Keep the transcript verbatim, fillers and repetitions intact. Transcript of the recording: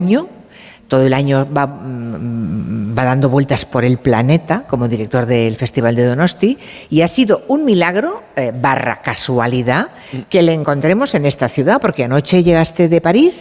año. Todo el año va, va dando vueltas por el planeta como director del Festival de Donosti y ha sido un milagro, eh, barra casualidad, que le encontremos en esta ciudad, porque anoche llegaste de París